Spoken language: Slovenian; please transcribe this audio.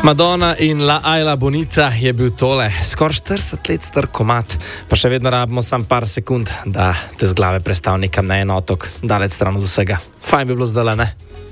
Madonna in La Ayla Bonita je bil tole, skoraj 40 let star komad, pa še vedno rabimo sam par sekund, da te z glave predstav nekam na en otok, daleč stran od vsega. Fajn bi bilo zdaj, ne?